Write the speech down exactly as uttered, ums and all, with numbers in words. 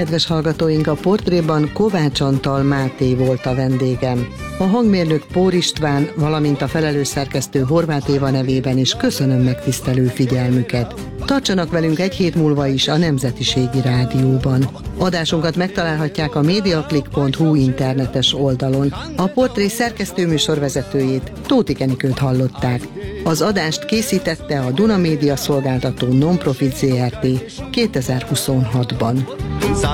kedves hallgatóink, a portréban Kovács Antal Máté volt a vendégem. A hangmérnök Pór István, valamint a felelős szerkesztő Horváth Éva nevében is köszönöm megtisztelő figyelmüket. Tartsanak velünk egy hét múlva is a Nemzetiségi Rádióban. Adásunkat megtalálhatják a mediaclick pont hu internetes oldalon. A portré szerkesztő műsorvezetőjét, Tóth Enikőt hallották. Az adást készítette a Duna Média Szolgáltató Non-Profit Zrt. kétezer-huszonhatban.